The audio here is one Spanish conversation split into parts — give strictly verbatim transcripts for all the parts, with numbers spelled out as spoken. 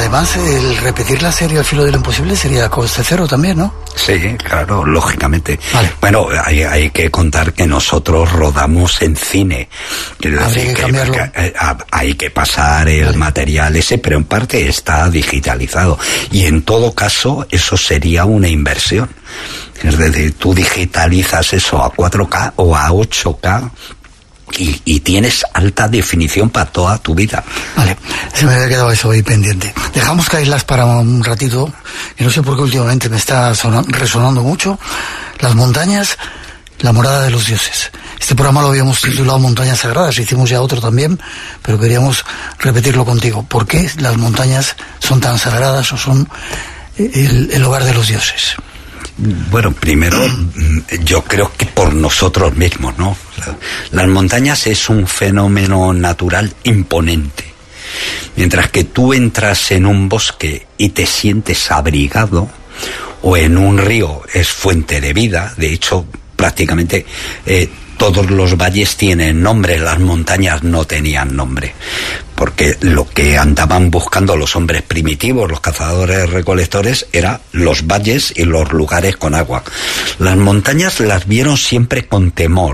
además el repetir la serie Al filo de lo imposible sería coste cero también, ¿no? Sí, claro, lógicamente. Vale. Bueno, hay, hay que contar que nosotros rodamos en cine. Quiero Habría decir que que, cambiarlo. que hay que pasar el Vale. material ese, pero en parte está digitalizado. Y en todo caso, eso sería una inversión. Es decir, tú digitalizas eso a cuatro K o a ocho K y, y tienes alta definición para toda tu vida. Vale, se me había quedado eso ahí pendiente. Dejamos caerlas para un ratito, y no sé por qué últimamente me está sonan- resonando mucho. Las montañas, la morada de los dioses. Este programa lo habíamos titulado Montañas Sagradas, hicimos ya otro también, pero queríamos repetirlo contigo. ¿Por qué las montañas son tan sagradas o son el, el hogar de los dioses? Bueno, primero, yo creo que por nosotros mismos, ¿no? Las montañas es un fenómeno natural imponente. Mientras que tú entras en un bosque y te sientes abrigado, o en un río es fuente de vida. De hecho, prácticamente eh, todos los valles tienen nombre, las montañas no tenían nombre, porque lo que andaban buscando los hombres primitivos, los cazadores recolectores, era los valles y los lugares con agua. Las montañas las vieron siempre con temor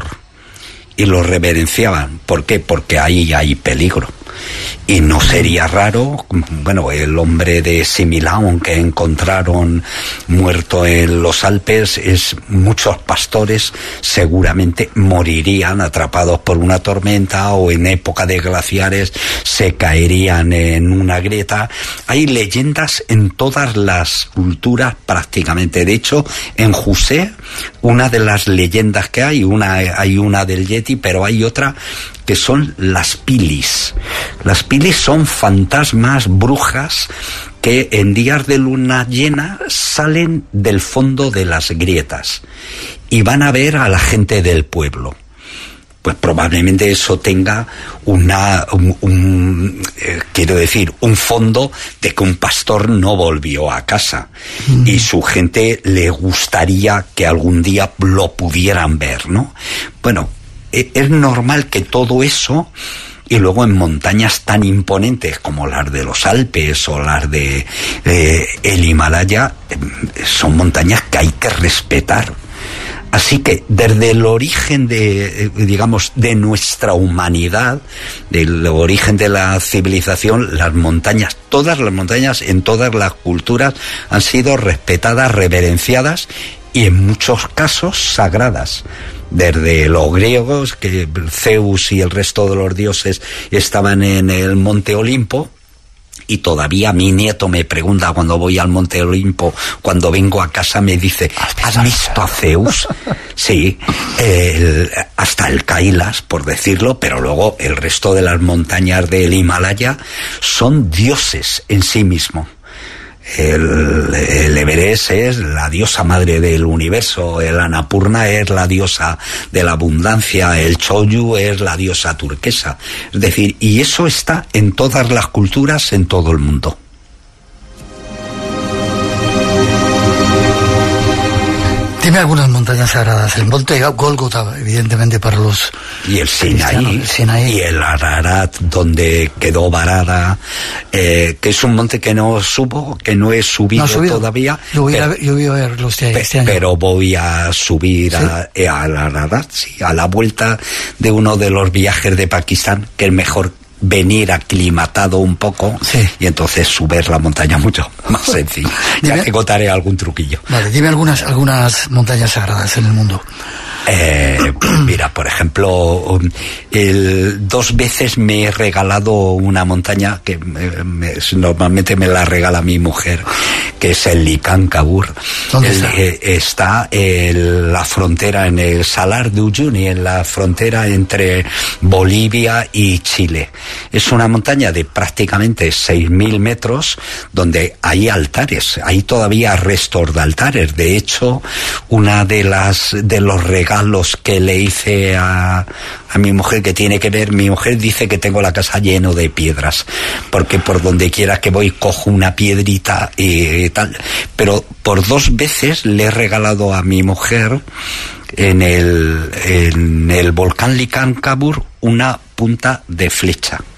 y los reverenciaban. ¿Por qué? Porque ahí hay peligro. Y no sería raro, bueno, el hombre de Similaun que encontraron muerto en los Alpes, es muchos pastores seguramente morirían atrapados por una tormenta o en época de glaciares se caerían en una grieta. Hay leyendas en todas las culturas prácticamente. De hecho, en José, una de las leyendas que hay, una hay una del Yeti, pero hay otra que son las pilis. Las pilis son fantasmas, brujas, que en días de luna llena salen del fondo de las grietas y van a ver a la gente del pueblo. Pues probablemente eso tenga una, un, un eh, quiero decir, un fondo de que un pastor no volvió a casa mm. y su gente le gustaría que algún día lo pudieran ver, ¿no? Bueno, es normal que todo eso, y luego en montañas tan imponentes como las de los Alpes o las de eh, el Himalaya, son montañas que hay que respetar. Así que desde el origen de, digamos, de nuestra humanidad, del origen de la civilización, las montañas, todas las montañas en todas las culturas han sido respetadas, reverenciadas y en muchos casos sagradas. Desde los griegos, que Zeus y el resto de los dioses estaban en el Monte Olimpo, y todavía mi nieto me pregunta cuando voy al Monte Olimpo, cuando vengo a casa me dice, ¿has visto a Zeus? Sí, el, hasta el Kailas, por decirlo, pero luego el resto de las montañas del Himalaya son dioses en sí mismos. El, el Everest es la diosa madre del universo, el Annapurna es la diosa de la abundancia, el Choyu es la diosa turquesa. Es decir, y eso está en todas las culturas, en todo el mundo. Dime algunas montañas sagradas. El monte Gólgota, evidentemente, para los y el Sinaí, el Sinaí. Y el Ararat, donde quedó varada, eh, que es un monte que no subo, que no he subido, no subido. todavía. Yo voy, pero, a, yo voy a verlo este, pe, este año. Pero voy a subir ¿Sí? a, eh, al Ararat, sí, a la vuelta de uno de los viajes de Pakistán, que es mejor venir aclimatado un poco, sí. y entonces subir la montaña mucho más sencillo. Ya te contaré algún truquillo. Vale, dime algunas, algunas montañas sagradas en el mundo. Eh, pues mira, por ejemplo, el, dos veces me he regalado una montaña que me, me, normalmente me la regala mi mujer, que es el Licancabur. ¿Dónde el, está? Eh, está en la frontera, en el Salar de Uyuni, en la frontera entre Bolivia y Chile. Es una montaña de prácticamente seis mil metros, donde hay altares, hay todavía restos de altares. De hecho, una de las de los regalos los que le hice a, a mi mujer, que tiene que ver, mi mujer dice que tengo la casa lleno de piedras, porque por donde quiera que voy cojo una piedrita y tal, pero por dos veces le he regalado a mi mujer en el, en el volcán Licancabur una punta de flecha.